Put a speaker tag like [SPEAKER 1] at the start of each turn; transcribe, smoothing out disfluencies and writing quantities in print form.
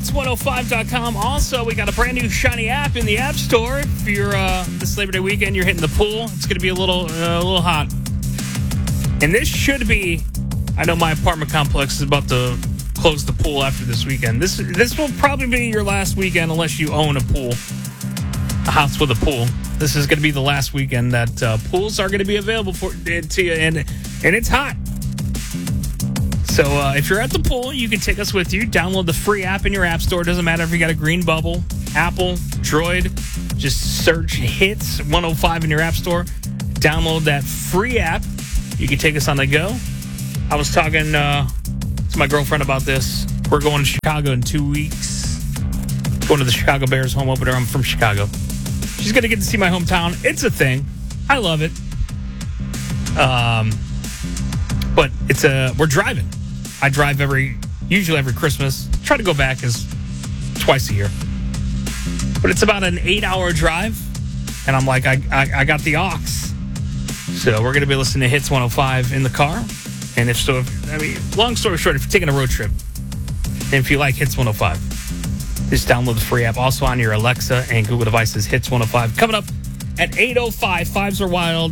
[SPEAKER 1] hits105.com. Also, we got a brand new shiny app in the App Store. If you're this Labor Day weekend, you're hitting the pool. It's going to be a little hot. And this should be, I know my apartment complex is about to close the pool after this weekend. This will probably be your last weekend unless you own a pool, a house with a pool. This is going to be the last weekend that pools are going to be available to you, and it's hot. So if you're at the pool, you can take us with you. Download the free app in your app store. Doesn't matter if you got a green bubble, Apple, Droid. Just search Hits 105 in your app store. Download that free app. You can take us on the go. I was talking to my girlfriend about this. We're going to Chicago in 2 weeks. Going to the Chicago Bears home opener. I'm from Chicago. She's going to get to see my hometown. It's a thing. I love it. But we're driving. I drive usually every Christmas. Try to go back twice a year. But it's about an 8-hour drive. And I'm like, I got the aux. So we're going to be listening to Hits 105 in the car. And long story short, if you're taking a road trip, and if you like Hits 105, just download the free app. Also on your Alexa and Google devices, Hits 105. Coming up at 8:05, Fives Are Wild.